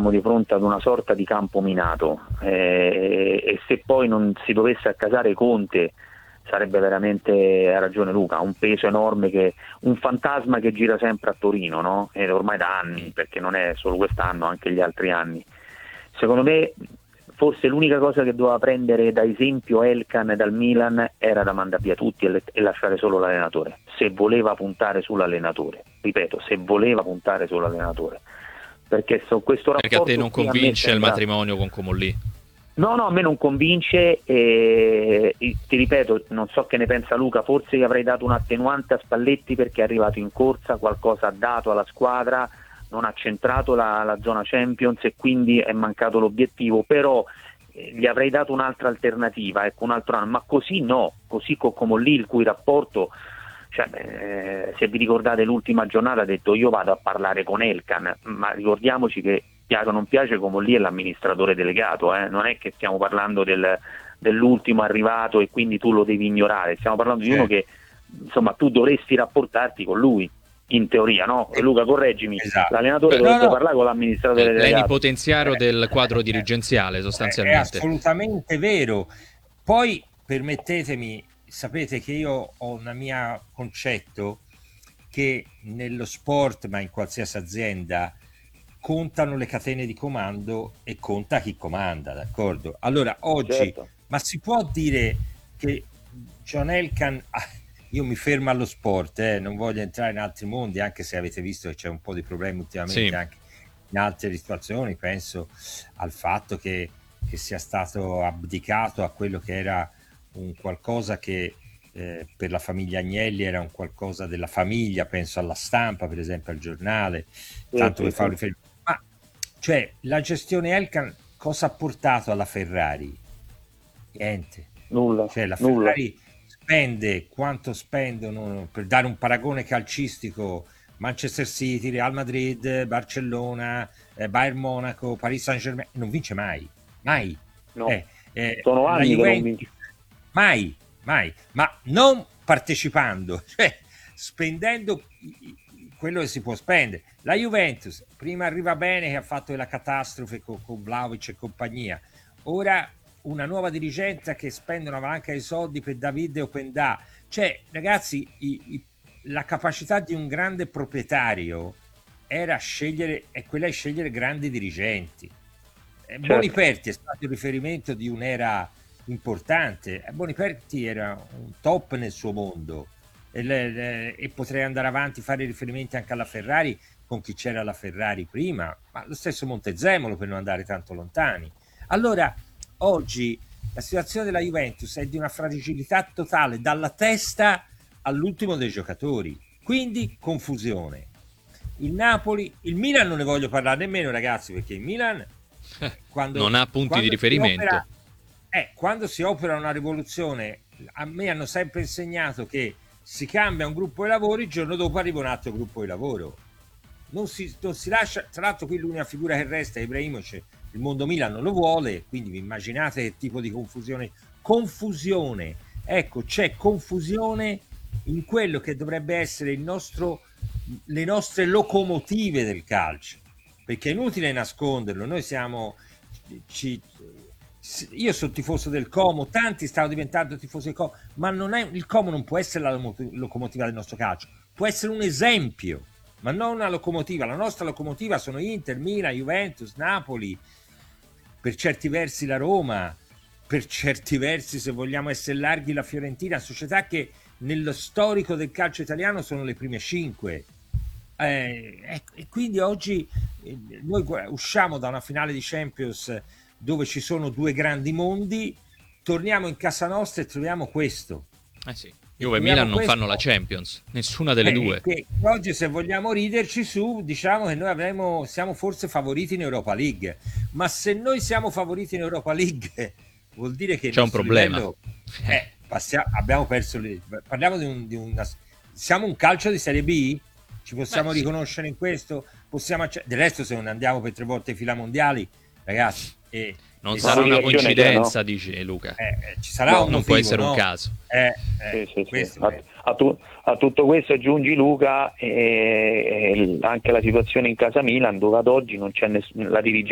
siamo di fronte ad una sorta di campo minato, e se poi non si dovesse accasare Conte sarebbe veramente, ha ragione Luca, un peso enorme, un fantasma che gira sempre a Torino, no? E ormai da anni, perché non è solo quest'anno, anche gli altri anni. Secondo me forse l'unica cosa che doveva prendere da esempio Elkann dal Milan era da mandare via tutti e lasciare solo l'allenatore, se voleva puntare sull'allenatore, ripeto, se voleva puntare sull'allenatore, perché questo rapporto, perché a te non convince il matrimonio con Comolli? No, a me non convince, e ti ripeto, non so che ne pensa Luca, forse gli avrei dato un attenuante a Spalletti perché è arrivato in corsa, qualcosa ha dato alla squadra, non ha centrato la zona Champions e quindi è mancato l'obiettivo, però gli avrei dato un'altra alternativa, ecco, un altro anno, ma così no, così come lì il cui rapporto, cioè, se vi ricordate l'ultima giornata ha detto io vado a parlare con Elkann, ma ricordiamoci che piace o non piace come lì è l'amministratore delegato, non è che stiamo parlando dell'ultimo arrivato e quindi tu lo devi ignorare, stiamo parlando di uno che insomma tu dovresti rapportarti con lui. In teoria, no? Luca, correggimi, esatto. L'allenatore dovrebbe parlare con l'amministratore delegato. Plenipotenziario del quadro dirigenziale, sostanzialmente. È assolutamente vero. Poi, permettetemi, sapete che io ho una mia concetto che nello sport, ma in qualsiasi azienda, contano le catene di comando e conta chi comanda, d'accordo? Allora, oggi, certo. Ma si può dire che John Elkann... Io mi fermo allo sport, non voglio entrare in altri mondi, anche se avete visto che c'è un po' di problemi ultimamente, sì, anche in altre situazioni. Penso al fatto che sia stato abdicato a quello che era un qualcosa che per la famiglia Agnelli era un qualcosa della famiglia, penso alla Stampa, per esempio al giornale, tanto per fare un riferimento. Ma cioè, la gestione Elkann cosa ha portato alla Ferrari? Niente. Nulla. Cioè, la Ferrari spende quanto spendono, per dare un paragone calcistico, Manchester City, Real Madrid, Barcellona, Bayern Monaco, Paris Saint-Germain, non vince mai. No. Sono anni che non vince. Mai, ma non partecipando, cioè spendendo quello che si può spendere. La Juventus prima arriva bene, che ha fatto la catastrofe con Vlahovic e compagnia, ora una nuova dirigenza che spende una valanga di soldi per Davide Openda. Cioè, ragazzi, la capacità di un grande proprietario era quella di scegliere grandi dirigenti. Certo. Boniperti è stato il riferimento di un'era importante. Boniperti era un top nel suo mondo e potrei andare avanti, fare riferimenti anche alla Ferrari con chi c'era la Ferrari prima, ma lo stesso Montezemolo, per non andare tanto lontani. Allora, oggi la situazione della Juventus è di una fragilità totale, dalla testa all'ultimo dei giocatori, quindi confusione. Il Napoli, il Milan non ne voglio parlare nemmeno, ragazzi, perché il Milan non ha punti di riferimento. Quando si opera una rivoluzione, a me hanno sempre insegnato che si cambia un gruppo di lavoro, il giorno dopo arriva un altro gruppo di lavoro. Non si lascia, tra l'altro qui l'unica figura che resta è Ibrahimovic. Il mondo Milan non lo vuole, quindi vi immaginate che tipo di confusione. Ecco, c'è confusione in quello che dovrebbe essere le nostre locomotive del calcio, perché è inutile nasconderlo. Noi io sono tifoso del Como, tanti stanno diventando tifosi del Como, ma il Como non può essere la locomotiva del nostro calcio, può essere un esempio, ma non una locomotiva. La nostra locomotiva sono Inter, Milan, Juventus, Napoli, per certi versi la Roma, per certi versi, se vogliamo essere larghi, la Fiorentina, società che nello storico del calcio italiano sono le prime 5. E quindi oggi noi usciamo da una finale di Champions dove ci sono due grandi mondi, torniamo in casa nostra e troviamo questo. Sì. Juve e Milan non fanno la Champions, nessuna delle due. Oggi, se vogliamo riderci su, diciamo che noi siamo forse favoriti in Europa League, ma se noi siamo favoriti in Europa League vuol dire che c'è un problema. Livello, abbiamo perso. Parliamo siamo un calcio di Serie B? Ci possiamo riconoscere in questo? Del resto, se non andiamo per 3 volte fila mondiali, ragazzi, non sarà una coincidenza, no? Dice Luca. Ci sarà un motivo, non può essere no? un caso. Sì. A tutto questo aggiungi, Luca, anche la situazione in casa Milan, dove ad oggi non c'è la dirigenza